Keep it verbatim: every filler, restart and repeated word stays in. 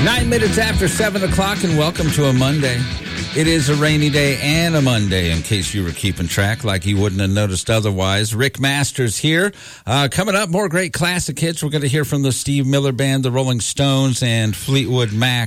Nine minutes after seven o'clock, and welcome to a Monday. It is a rainy day and a Monday, in case you were keeping track like you wouldn't have noticed otherwise. Rick Masters here. Uh, coming up, more great classic hits. We're going to hear from the Steve Miller Band, the Rolling Stones, and Fleetwood Mac.